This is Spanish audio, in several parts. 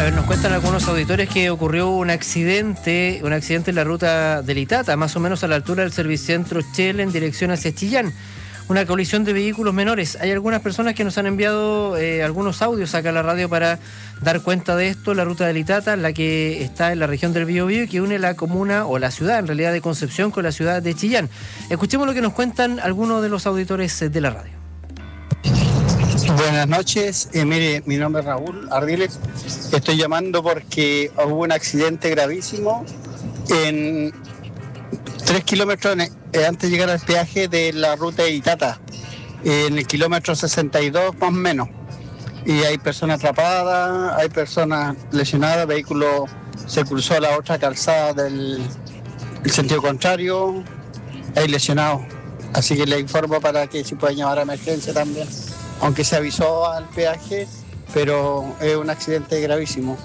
A ver, nos cuentan algunos auditores que ocurrió un accidente en la ruta del Itata, más o menos a la altura del Servicentro Shell en dirección hacia Chillán. Una colisión de vehículos menores. Hay algunas personas que nos han enviado algunos audios acá a la radio para dar cuenta de esto. La ruta del Itata, la que está en la región del Biobío y que une la comuna o la ciudad, en realidad, de Concepción con la ciudad de Chillán. Escuchemos lo que nos cuentan algunos de los auditores de la radio. Buenas noches, mire, mi nombre es Raúl Ardiles. Estoy llamando porque hubo un accidente gravísimo en 3 kilómetros antes de llegar al peaje de la ruta de Itata, en el kilómetro 62 más o menos. Y hay personas atrapadas, hay personas lesionadas, el vehículo se cruzó a la otra calzada del sentido contrario, hay lesionados. Así que le informo para que se pueda llamar a emergencia también. Aunque se avisó al peaje, pero es un accidente gravísimo.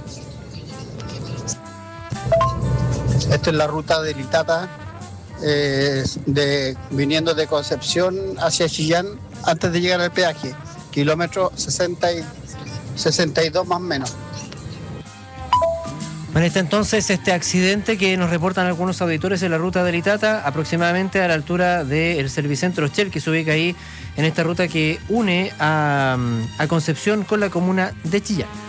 Esta es la ruta del Itata, viniendo de Concepción hacia Chillán antes de llegar al peaje, kilómetro 62 más o menos. Bueno, está entonces este accidente que nos reportan algunos auditores en la ruta del Itata, aproximadamente a la altura del Servicentro Shell, que se ubica ahí en esta ruta que une a Concepción con la comuna de Chillán.